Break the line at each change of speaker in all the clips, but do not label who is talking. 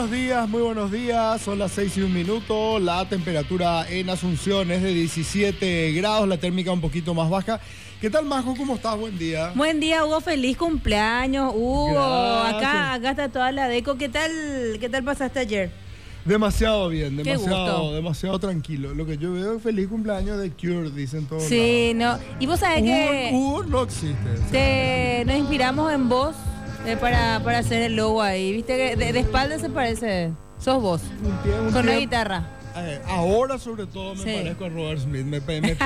muy buenos días. Son las 6:01. La temperatura en Asunción es de 17 grados, la térmica un poquito más baja. ¿Qué tal, Majo? ¿Cómo estás? Buen día.
Buen día, Hugo. Feliz cumpleaños, Hugo. Acá está toda la deco. ¿Qué tal pasaste ayer?
Demasiado bien, demasiado tranquilo. Lo que yo veo es feliz cumpleaños de Cure, dicen todos.
Sí, no. Y vos sabés que
Hugo no existe.
nos inspiramos en vos para hacer el logo ahí. Viste que de espalda se parece. Sos vos. Con la guitarra.
Ahora sobre todo me parezco a Robert Smith. Me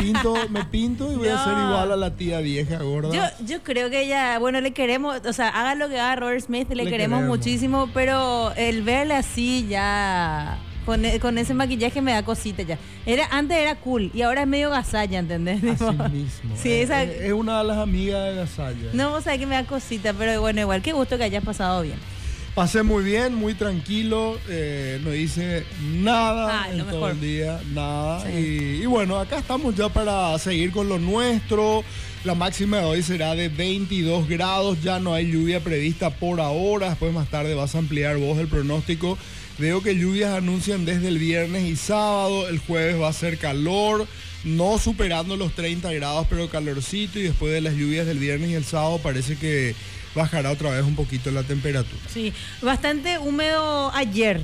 pinto y voy a ser igual a la tía vieja gorda.
Yo creo que ella, bueno, le queremos, o sea, haga lo que haga Robert Smith, le queremos muchísimo, pero el verle así ya con ese maquillaje me da cosita ya. Antes era cool y ahora es medio gazalla, ¿entendés?
Así mismo.
Sí,
es una de las amigas de gazalla.
No, vos sabés que me da cosita, pero bueno, igual, qué gusto que hayas pasado bien.
Pasé muy bien, muy tranquilo, no hice nada en todo el día, nada. Sí. Y bueno, acá estamos ya para seguir con lo nuestro. La máxima de hoy será de 22 grados, ya no hay lluvia prevista por ahora. Después más tarde vas a ampliar vos el pronóstico. Veo que lluvias anuncian desde el viernes y sábado. El jueves va a ser calor, no superando los 30 grados, pero calorcito. Y después de las lluvias del viernes y el sábado parece que bajará otra vez un poquito la temperatura.
Sí, bastante húmedo ayer,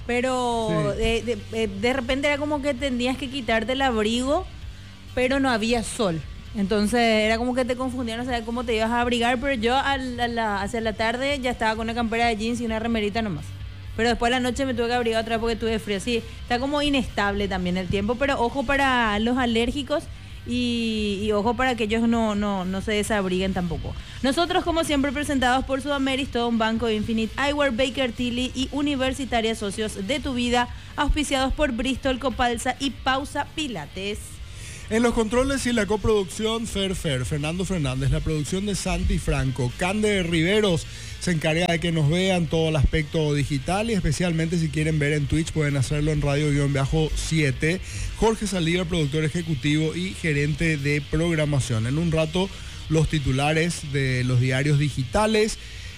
pero sí. De repente era como que tenías que quitarte el abrigo, pero no había sol. Entonces era como que te confundían, no sabía cómo te ibas a abrigar, pero yo hacia la tarde ya estaba con una campera de jeans y una remerita nomás. Pero después de la noche me tuve que abrigar otra vez porque tuve frío. Sí, está como inestable también el tiempo, pero ojo para los alérgicos. Y ojo para que ellos no se desabriguen tampoco. Nosotros, como siempre, presentados por Sudameristown, Banco Infinite, Eyewear, Baker Tilly y Universitaria Socios de tu Vida, auspiciados por Bristol, Copalsa y Pausa Pilates.
En los controles y la coproducción, Fernando Fernández, la producción de Santi Franco, Cande Riveros se encarga de que nos vean todo el aspecto digital y especialmente si quieren ver en Twitch pueden hacerlo en Radio-7. Jorge Saldívar, productor ejecutivo y gerente de programación. En un rato los titulares de los diarios digitales,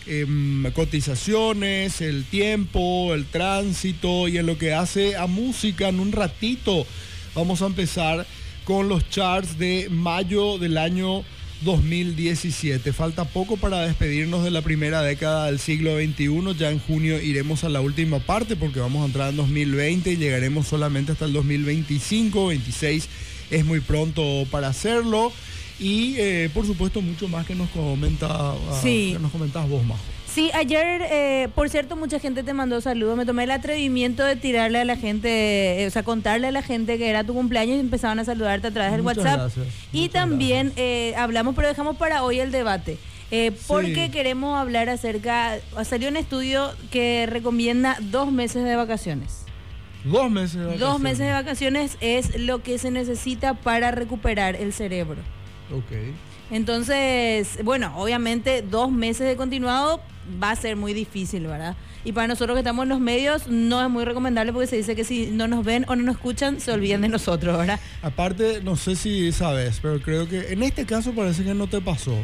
cotizaciones, el tiempo, el tránsito y en lo que hace a música. En un ratito vamos a empezar con los charts de mayo del año 2017. Falta poco para despedirnos de la primera década del siglo XXI. Ya en junio iremos a la última parte porque vamos a entrar en 2020 y llegaremos solamente hasta el 2025, 26 es muy pronto para hacerlo. Y por supuesto mucho más que nos comentas vos, Majo.
Sí, ayer, por cierto, mucha gente te mandó saludos. Me tomé el atrevimiento de tirarle a la gente, contarle a la gente que era tu cumpleaños y empezaban a saludarte a través del WhatsApp.
Gracias,
y también hablamos, pero dejamos para hoy el debate. Porque queremos hablar salió un estudio que recomienda 2 meses de vacaciones.
2 meses de vacaciones.
2 meses de vacaciones es lo que se necesita para recuperar el cerebro.
Ok.
Entonces, bueno, obviamente 2 meses de continuado va a ser muy difícil, ¿verdad? Y para nosotros que estamos en los medios no es muy recomendable porque se dice que si no nos ven o no nos escuchan, se olvidan de nosotros, ¿verdad?
Aparte, no sé si sabes, pero creo que en este caso parece que no te pasó.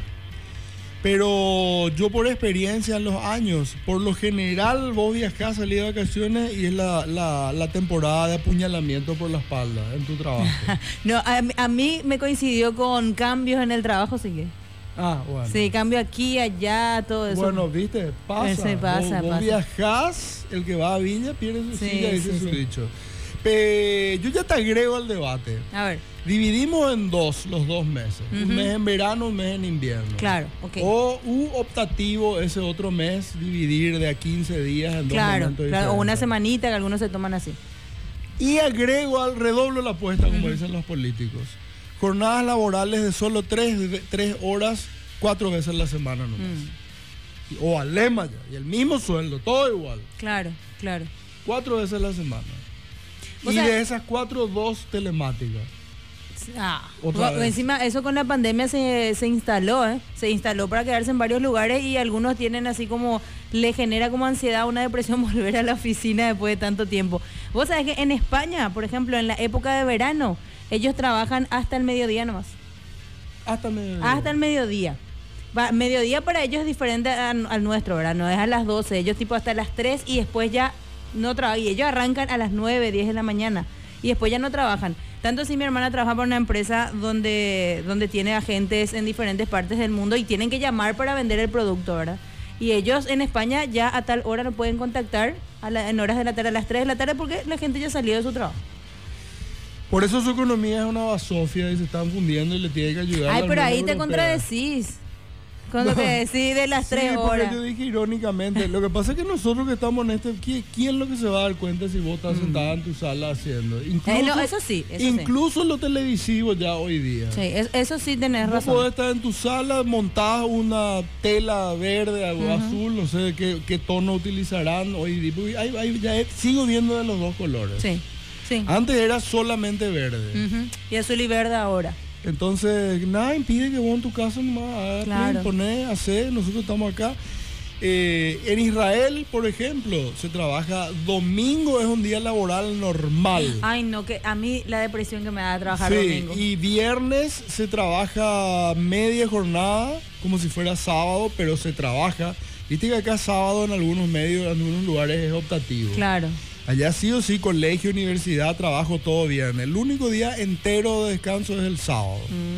Pero yo por experiencia en los años, por lo general vos viajás, salís de vacaciones y es la temporada de apuñalamiento por la espalda en tu trabajo.
No, a mí me coincidió con cambios en el trabajo, sí que.
Ah, bueno.
Sí, cambio aquí, allá, todo eso.
Bueno, viste, pasa. Vos viajás, el que va a Villa pierde su silla, dice su dicho. Yo ya te agrego al debate.
A ver.
Dividimos en los 2 meses. Un mes en verano, un mes en invierno.
Claro, ok.
O optativo, ese otro mes, dividir de a 15 días en 2 momentos diferentes.
Claro, o una semanita que algunos se toman así.
Y agrego redoblo la apuesta, como dicen los políticos. Jornadas laborales de solo 3 horas, 4 veces a la semana nomás. O al lema ya, y el mismo sueldo, todo igual.
Claro.
4 veces a la semana. Y de esas 4, 2 telemáticas.
Encima eso con la pandemia se instaló, se instaló para quedarse en varios lugares y algunos tienen así como, le genera como ansiedad, una depresión volver a la oficina después de tanto tiempo. Vos sabés que en España, por ejemplo, en la época de verano, ellos trabajan hasta el mediodía nomás.
Hasta el
mediodía. Mediodía para ellos es diferente al nuestro, ¿verdad? No es a las 12, ellos tipo hasta las 3 y después ya no trabajan, y ellos arrancan a las 9, 10 de la mañana y después ya no trabajan. Tanto así mi hermana trabaja para una empresa donde tiene agentes en diferentes partes del mundo y tienen que llamar para vender el producto, ¿verdad? Y ellos en España ya a tal hora no pueden contactar en horas de la tarde, a las 3 de la tarde, porque la gente ya salió de su trabajo.
Por eso su economía es una basofia y se están fundiendo y le tiene que ayudar.
Ay, pero ahí te contradecís. Con lo que decís de las 3 horas.
Yo dije irónicamente. Lo que pasa es que nosotros que estamos en ¿quién es lo que se va a dar cuenta si vos estás sentada en tu sala haciendo? Incluso,
no, eso sí.
Incluso lo televisivo ya hoy día.
Sí, eso sí tenés razón.
Vos podés estar en tu sala, montás una tela verde o azul, no sé qué tono utilizarán hoy día. Sigo viendo de los dos colores.
Sí.
Antes era solamente verde.
Y azul y verde ahora.
Entonces, nada impide que vos en tu casa nomás ponés, hacés, nosotros estamos acá. En Israel, por ejemplo, se trabaja domingo, es un día laboral normal.
Ay, no, que a mí la depresión que me da trabajar domingo.
Y viernes se trabaja media jornada, como si fuera sábado, pero se trabaja. Viste que acá sábado en algunos medios, en algunos lugares es optativo.
Claro.
Allá sí o sí, colegio, universidad, trabajo todo viernes. El único día entero de descanso es el sábado.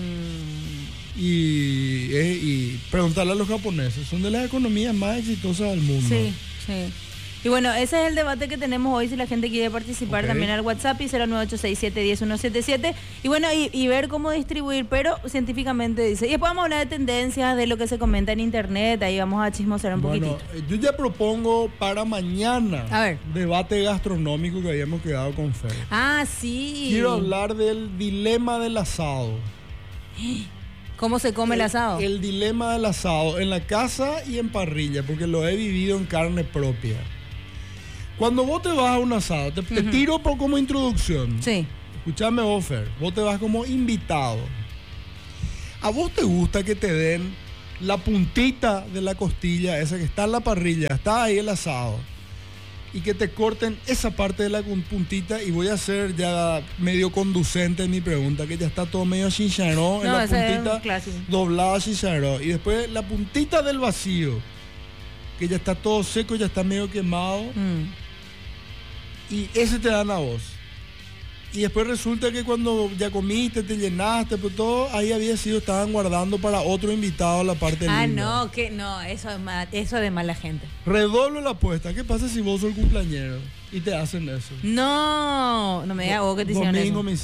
Y preguntarle a los japoneses, son de las economías más exitosas del mundo.
Sí. Y bueno, ese es el debate que tenemos hoy. Si la gente quiere participar también al WhatsApp y 09867101177. Y bueno, y ver cómo distribuir, pero científicamente dice. Y después vamos a hablar de tendencias, de lo que se comenta en internet. Ahí vamos a chismosear un poquitito.
Yo ya propongo para mañana
a ver,
debate gastronómico que habíamos quedado con Fer.
Ah, sí.
Quiero hablar del dilema del asado.
¿Cómo se come el asado?
El dilema del asado en la casa y en parrilla, porque lo he vivido en carne propia. Cuando vos te vas a un asado, te tiro como introducción.
Sí.
Escuchame, Fer, vos te vas como invitado. ¿A vos te gusta que te den la puntita de la costilla, esa que está en la parrilla, está ahí el asado, y que te corten esa parte de la puntita? Y voy a ser ya medio conducente en mi pregunta, que ya está todo medio chicharrón, en la puntita doblada chicharrón. Y después la puntita del vacío, que ya está todo seco, ya está medio quemado. Y ese te dan a vos. Y después resulta que cuando ya comiste, te llenaste, pues todo ahí estaban guardando para otro invitado la parte linda.
No, eso es de mala gente.
Redoblo la apuesta. ¿Qué pasa si vos sos el cumpleañero y te hacen eso?
No me digas vos que te hicieron eso.
El domingo me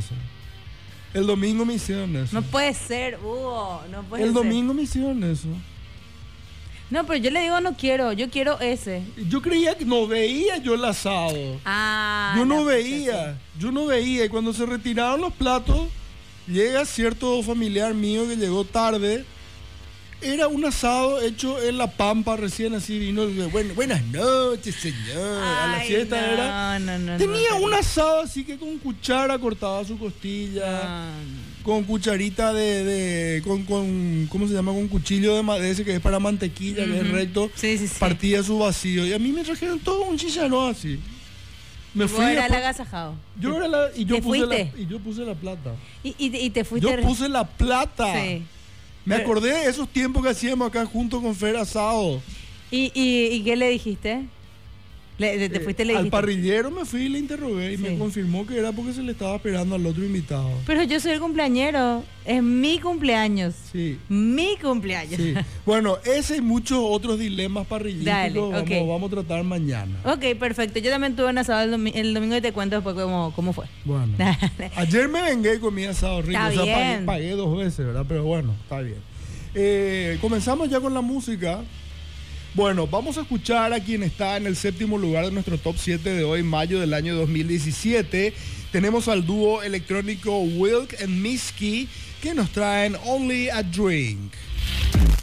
hicieron eso.
No puede ser, Hugo, no puede ser.
El domingo me hicieron eso.
No, pero yo le digo yo quiero ese.
Yo creía que no veía yo el asado. Yo no veía. Y cuando se retiraron los platos, llega cierto familiar mío que llegó tarde. Era un asado hecho en La Pampa, recién así vino. Buenas noches, señor. A la siesta tenía un asado así que con cuchara cortaba su costilla. Con cucharita ¿cómo se llama? Con cuchillo de madera, ese que es para mantequilla, que es recto.
Sí.
Partía su vacío. Y a mí me trajeron todo un chicharrón así. Me fui.
Era el agasajado.
Yo puse la plata.
¿Y te fuiste?
Yo puse la plata. Sí. Me acordé de esos tiempos que hacíamos acá junto con Fer asado.
¿Y qué le dijiste? ¿Te fuiste y le dijiste?
Al parrillero me fui y le interrogué y me confirmó que era porque se le estaba esperando al otro invitado.
Pero yo soy el cumpleañero. Es mi cumpleaños.
Sí.
Mi cumpleaños.
Sí. Bueno, ese y muchos otros dilemas parrillísticos vamos a tratar mañana.
Ok, perfecto. Yo también tuve un asado el domingo y te cuento después cómo fue.
Bueno. Ayer me vengué y comí asado rico.
Está bien.
Pagué 2 veces, ¿verdad? Pero bueno, está bien. Comenzamos ya con la música. Bueno, vamos a escuchar a quien está en el 7º lugar de nuestro top 7 de hoy, mayo del año 2017. Tenemos al dúo electrónico Wilk and Misky, que nos traen Only a Drink.